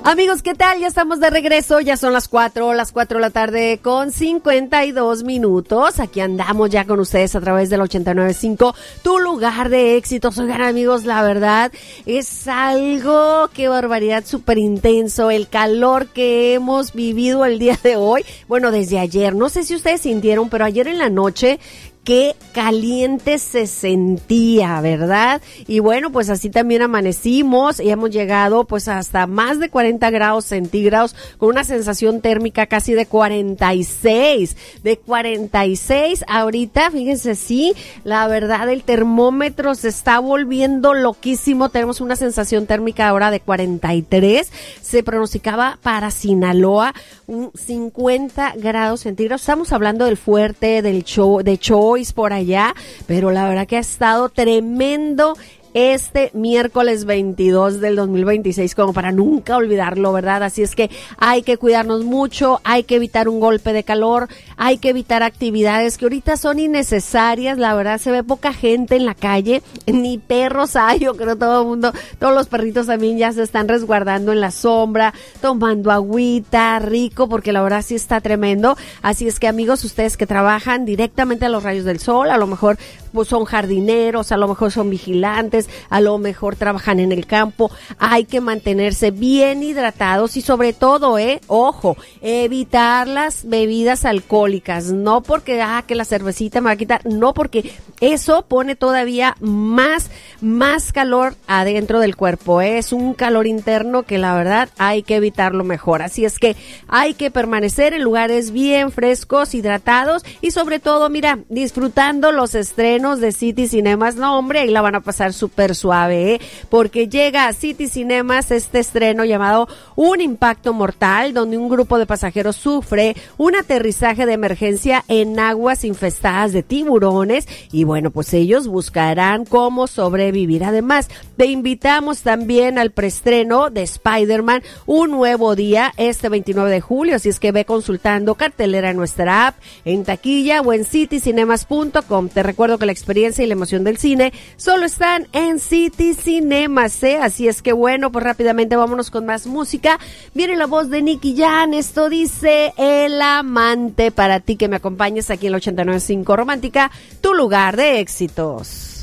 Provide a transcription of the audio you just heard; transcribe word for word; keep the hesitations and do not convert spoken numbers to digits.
Amigos, ¿qué tal? Ya estamos de regreso, ya son las cuatro, las cuatro de la tarde con cincuenta y dos minutos. Aquí andamos ya con ustedes a través del ochenta y nueve punto cinco, tu lugar de éxitos. Oigan, amigos, la verdad es algo, qué barbaridad, súper intenso, el calor que hemos vivido el día de hoy. Bueno, desde ayer, no sé si ustedes sintieron, pero ayer en la noche, qué caliente se sentía, ¿verdad? Y bueno, pues así también amanecimos y hemos llegado pues hasta más de cuarenta grados centígrados con una sensación térmica casi de cuarenta y seis, de cuarenta y seis ahorita, fíjense, sí, la verdad el termómetro se está volviendo loquísimo, tenemos una sensación térmica ahora de cuarenta y tres, se pronosticaba para Sinaloa un cincuenta grados centígrados, estamos hablando del fuerte, del show, de show por allá, pero la verdad que ha estado tremendo este miércoles veintidós del dos mil veintiséis, como para nunca olvidarlo, ¿verdad? Así es que hay que cuidarnos mucho, hay que evitar un golpe de calor, hay que evitar actividades que ahorita son innecesarias, la verdad se ve poca gente en la calle, ni perros hay, yo creo todo el mundo, todos los perritos también ya se están resguardando en la sombra, tomando agüita, rico, porque la verdad sí está tremendo, así es que amigos, ustedes que trabajan directamente a los rayos del sol, a lo mejor pues son jardineros, a lo mejor son vigilantes, a lo mejor trabajan en el campo, hay que mantenerse bien hidratados y sobre todo, eh, ojo, evitar las bebidas alcohólicas, no porque, ah, que la cervecita me va a quitar, no, porque eso pone todavía más, más calor adentro del cuerpo, eh. Es un calor interno que la verdad hay que evitarlo mejor, así es que hay que permanecer en lugares bien frescos, hidratados y sobre todo, mira, disfrutando los estrenos de City Cinemas. No, hombre, ahí la van a pasar súper suave, ¿eh? Porque llega a City Cinemas este estreno llamado Un Impacto Mortal, donde un grupo de pasajeros sufre un aterrizaje de emergencia en aguas infestadas de tiburones y bueno, pues ellos buscarán cómo sobrevivir. Además, te invitamos también al preestreno de Spider-Man Un Nuevo Día este veintinueve de julio, así es que ve consultando cartelera en nuestra app, en taquilla o en city cinemas punto com. Te recuerdo que la experiencia y la emoción del cine solo están en City Cinemas, ¿eh? Así es que bueno, pues rápidamente vámonos con más música. Viene la voz de Nicky Jam, esto dice El Amante, para ti que me acompañes aquí en la ochenta y nueve punto cinco Romántica, tu lugar de éxitos.